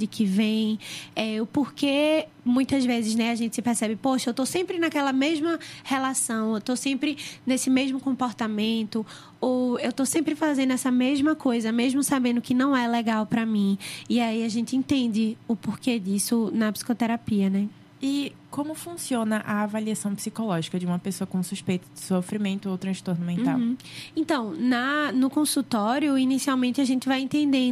onde que vem, o porquê, muitas vezes, né, a gente se percebe, poxa, eu tô sempre naquela mesma relação, eu tô sempre nesse mesmo comportamento, ou eu tô sempre fazendo essa mesma coisa, mesmo sabendo que não é legal para mim. E aí a gente entende o porquê disso na psicoterapia, né? E como funciona a avaliação psicológica de uma pessoa com suspeita de sofrimento ou transtorno mental? Então, no consultório, inicialmente a gente vai entendendo